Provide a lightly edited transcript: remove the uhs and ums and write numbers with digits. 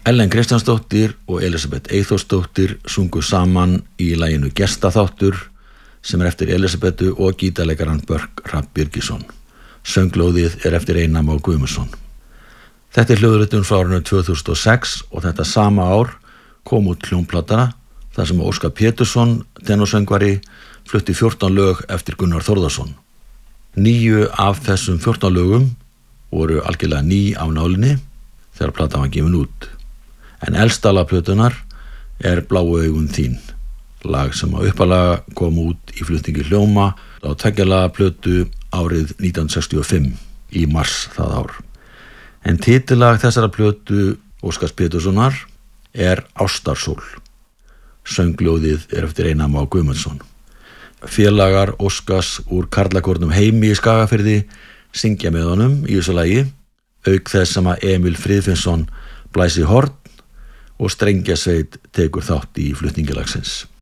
Ellen Kristjánsdóttir og Elísabet Eyþórsdóttir sungu saman í laginu Gestaþáttur sem eftir Elísabetu og gítarleikarann Börk Hrafn Birgisson. Sönglóðið eftir Einar Má Guðmundsson. Þetta hljóðritun frá árinu 2006 og þetta sama ár kom út hljómplata þar sem Óskar Pétursson, tenorsöngvari, flutti 14 lög eftir Gunnar Þórðarsson. 9 af þessum 14 lögum voru algjörlega ný af nálinni þegar platan var gefin út. En elsta lag plötunnar Bláu augun þín, lag sem upphaflega kom út í flutningi Hljóma á 2 laga plötu árið 1965 í mars það ár. En titillag þessara plötu Óskars Péturssonar Ástarsól. Söngljóðið eftir Einar Má Guðmundsson. Félagar Óskars úr Karlakórnum Heimi í Skagafirði syngja með honum í þessu lagi, auk þess sem að Emil Friðfinnsson blæs í horn og strengjasveit tekur þátt í flutningilagsins.